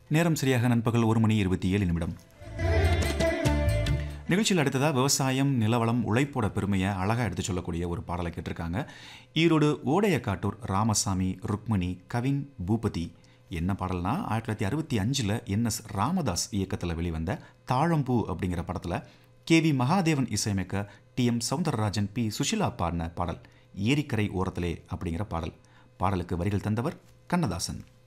நேரம் சரியாக நண்பகல் 1:27 நிகழ்ச்சியில் அடுத்ததாக விவசாயம், நிலவளம், உழைப்போட பெருமையை அழகாக எடுத்து சொல்லக்கூடிய ஒரு பாடலை கேட்டிருக்காங்க. ஈரோடு ஓடையக்காட்டூர் ராமசாமி, ருக்மணி, கவின், பூபதி. என்ன பாடல்னா 1965 NS ராமதாஸ் இயக்கத்தில் வெளிவந்த தாழம்பூ அப்படிங்கிற படத்தில் KV மகாதேவன் இசையமைக்க TM சௌந்தரராஜன், P சுஷிலா பாடின பாடல் ஏரிக்கரை ஓரத்திலே அப்படிங்கிற பாடல். பாடலுக்கு வரிகள் தந்தவர் கண்ணதாசன்.